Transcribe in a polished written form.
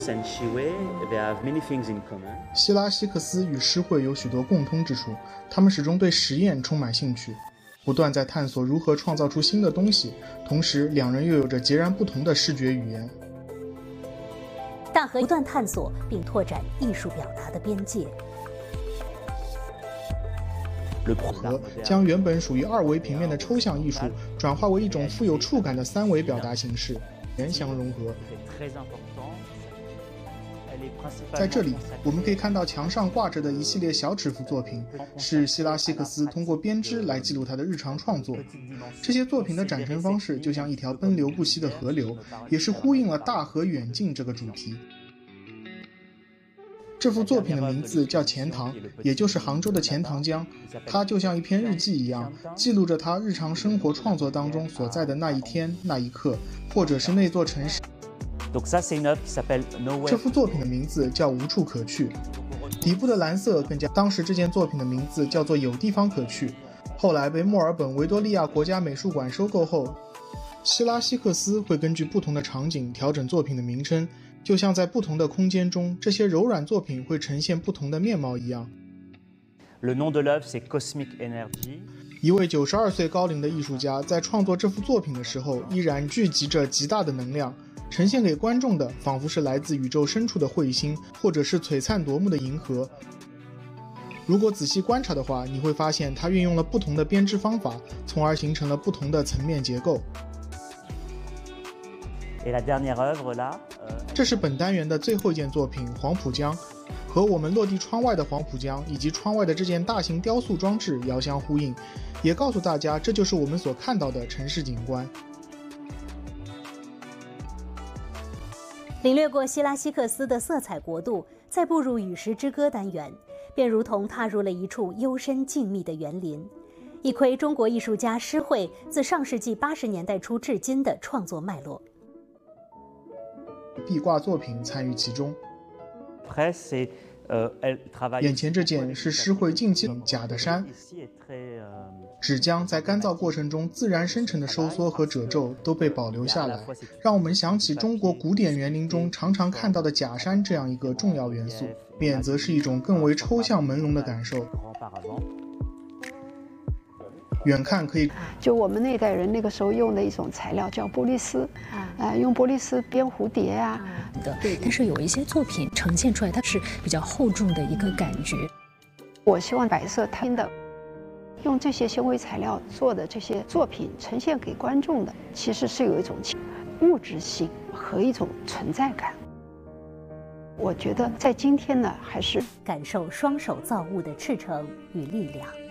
希拉希克斯与施惠有许多共通之处，他们始终对实验充满兴趣，不断在探索如何创造出新的东西，同时两人又有着截然不同的视觉语言。 大河不断探索并拓展艺术表达的边界。 和将原本属于2维平面的抽象艺术转化为一种富有触感的3维表达形式，相融合。在这里，我们可以看到墙上挂着的一系列小尺幅作品，是希拉希克斯通过编织来记录他的日常创作。这些作品的展陈方式就像一条奔流不息的河流，也是呼应了大河远近这个主题。这幅作品的名字叫钱塘，也就是杭州的钱塘江。它就像一篇日记一样，记录着他日常生活创作当中所在的那一天、那一刻，或者是那座城市。这幅作品的名字叫无处可去，底部的蓝色更加。当时这件作品的名字叫做有地方可去，后来被墨尔本维多利亚国家美术馆收购后，希拉希克斯会根据不同的场景调整作品的名称，就像在不同的空间中，这些柔软作品会呈现不同的面貌一样。一位92岁高龄的艺术家在创作这幅作品的时候，依然聚集着极大的能量，呈现给观众的仿佛是来自宇宙深处的彗星，或者是璀璨夺目的银河。如果仔细观察的话，你会发现它运用了不同的编织方法，从而形成了不同的层面结构。这是本单元的最后一件作品《黄浦江》，和我们落地窗外的黄浦江以及窗外的这件大型雕塑装置遥相呼应，也告诉大家这就是我们所看到的城市景观。 领略过希拉希克斯的色彩国度，再步入与时之歌单元，便如同踏入了一处幽深静谧的园林，一窥中国艺术家施惠自上世纪80年代初至今的创作脉络。 壁挂作品参与其中。眼前这件是施惠近期假的山，纸浆在干燥过程中自然生成的收缩和褶皱都被保留下来，让我们想起中国古典园林中常常看到的假山这样一个重要元素，面则是一种更为抽象朦胧的感受。远看可以， 就我们那代人那个时候用的一种材料叫玻璃丝，用玻璃丝编蝴蝶啊。 对，但是有一些作品呈现出来，它是比较厚重的一个感觉。 我希望白色摊的，用这些纤维材料做的这些作品呈现给观众的，其实是有一种物质性和一种存在感。我觉得在今天呢，还是感受双手造物的赤诚与力量。